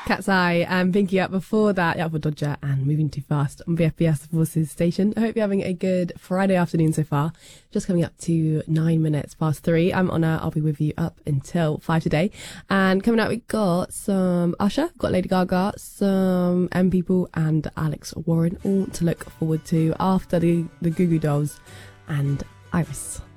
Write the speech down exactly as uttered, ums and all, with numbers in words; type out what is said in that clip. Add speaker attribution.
Speaker 1: Cat's Eye and Pinky Up before that, Outfit Dodger and Moving Too Fast on B F B S Forces Station. I hope you're having a good Friday afternoon so far. Just coming up to nine minutes past three. I'm Honor. I'll be with you up until five today. And coming up, we got some Usher, got Lady Gaga, some M People and Alex Warren, all to look forward to after the, the Goo Goo Dolls and Iris.